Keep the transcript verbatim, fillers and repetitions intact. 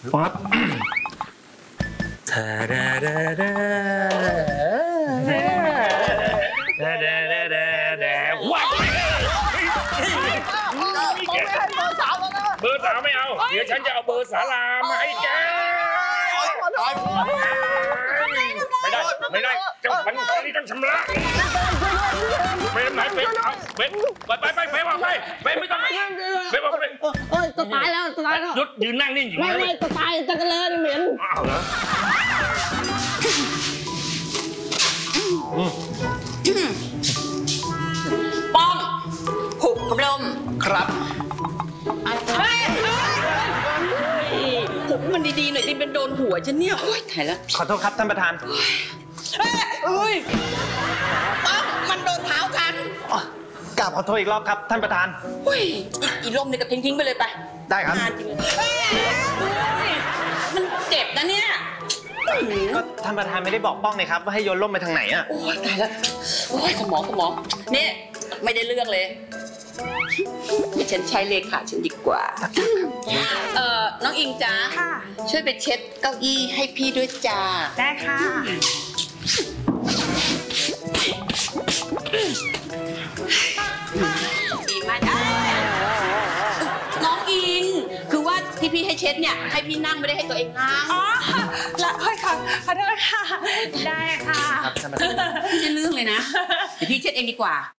ปั๊บทาดาดาดาดาดาดาดาดาว้าวเบอร์สามไม่เอาเดี๋ยวฉันจะเอาเบอร์สารามาให้แกไม่ได้ไม่ได้เจ้าพันธุ์นี่ต้องชำระเฟรมไหนเฟรมเอาเฟรมไปไปไปเฟรมออกไปเฟรมไม่ต้องเฟรมออกไปโอ้ยจะตายแล้วจะตายแล้วหยุดยืนนั่งนิ่งอยู่ไม่ไม่จะตายจะกระเลินเหม็นอ้าวเหรอป้องหุบกระลมครับหุบมันดีๆหน่อยดิเป็นโดนหัวฉันเนี่ยโอ๊ยถ่ายแล้วขอโทษครับท่านประธานเฮ้ยป้องมันโดนเท้าฉันกราบขอโทษอีกรอบครับท่านประธานเฮ้ยอีลมเนี่ยก็ทิ้งๆไปเลยไปได้ครับมันเจ็บนะเนี่ยก็ท่านประธานไม่ได้บอกป้องเลยครับว่าให้โยนล่มไปทางไหนอ่ะโอ้ยตายแล้วโอ้ยสมองสมองเนี่ยไม่ได้เรื่องเลยฉันใช้เลขาฉันดีกว่าเอ่อน้องอิงจ้าช่วยไปเช็ดเก้าอี้ให้พี่ด้วยจ้าได้ค่ะดีมากน้องอิงคือว่าที่พี่ให้เช็ดเนี่ยให้พี่นั่งไม่ได้ให้ตัวเองนั่งอ๋อละค่อยค่ะขอโทษค่ะได้ค่ะครับท่านประธานไม่ได้เรื่องเลยนะเดี๋ยวพี่เช็ดเองดีกว่า